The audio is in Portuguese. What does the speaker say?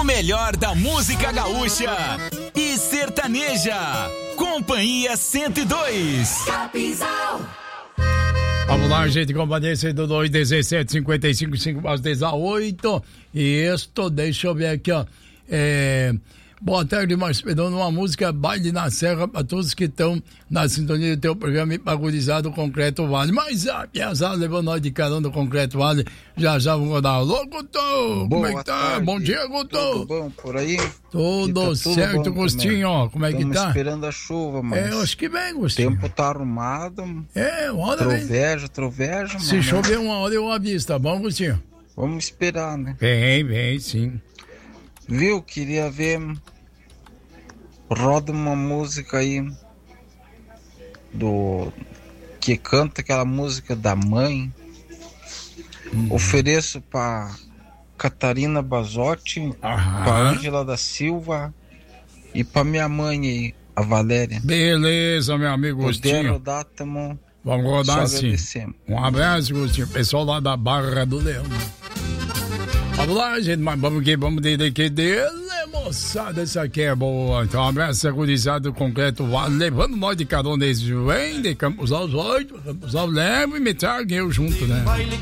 O melhor da música gaúcha e sertaneja. Companhia 102. Capinzal. Vamos lá, gente, companhia 102, 17, 55, 5 mais 18. E isto, deixa eu ver aqui, ó. Boa tarde, Márcio Pedroso. Uma música Baile na Serra para todos que estão na sintonia do teu programa Pagodizado Concreto Vale. Mas a piazada levou nós de carão do Concreto Vale. Já vamos rodar. Alô, Couto! Como é que tá? Tarde. Bom dia, Couto! Tudo bom por aí? Tudo Tá certo, bom Gostinho, ó. Como é que Estamos tá? esperando a chuva, mas Eu acho que vem, o Gostinho. tempo tá arrumado. Uma hora vem. Troveja, Se mano. chover uma hora eu aviso, tá bom, Gostinho? Vamos esperar, né? Vem, sim. Viu? Queria ver... Roda uma música aí que canta aquela música da mãe. Ofereço pra Catarina Basotti, pra Ângela da Silva e pra minha mãe aí, a Valéria. Beleza, meu amigo Gostinho. Rodar, tamo vamos rodar sim. agradecemos. Um abraço, Gostinho. Pessoal lá da Barra do Leão. Vamos lá, gente, mas vamos que dele, moçada, essa aqui é boa. Então, um abraço agonizado concreto, levando nós de carona, eles vêm de Campos aos 8, Campos ao Leme e me tragam eu junto, né? Baile